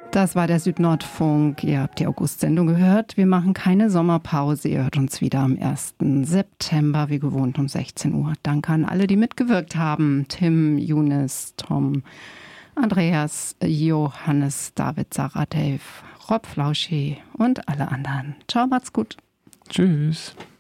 Das war der Südnordfunk. Ihr habt die August-Sendung gehört. Wir machen keine Sommerpause. Ihr hört uns wieder am 1. September, wie gewohnt, um 16 Uhr. Danke an alle, die mitgewirkt haben. Tim, Younes, Tom, Andreas, Johannes, David, Sarah, Dave, Rob Flauschi und alle anderen. Ciao, macht's gut. Tschüss.